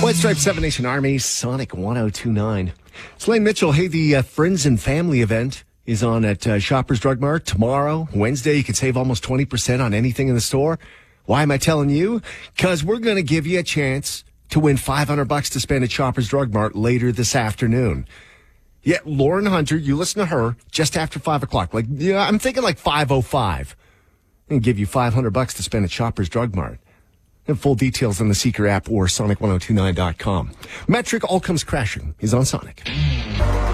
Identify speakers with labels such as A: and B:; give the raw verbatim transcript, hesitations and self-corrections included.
A: White Stripe Seven Nation Army, Sonic one oh two nine. It's Lane Mitchell. Hey, the uh, Friends and Family event is on at uh, Shoppers Drug Mart tomorrow, Wednesday. You can save almost twenty percent on anything in the store. Why am I telling you? Because we're going to give you a chance to win five hundred bucks to spend at Shoppers Drug Mart later this afternoon. Yeah, Lauren Hunter, you listen to her just after five o'clock. Like, yeah, I'm thinking like five oh five. And give you five hundred bucks to spend at Shoppers Drug Mart. And full details on the Seeker app or Sonic ten twenty-nine dot com. Metric All Comes Crashing is on Sonic.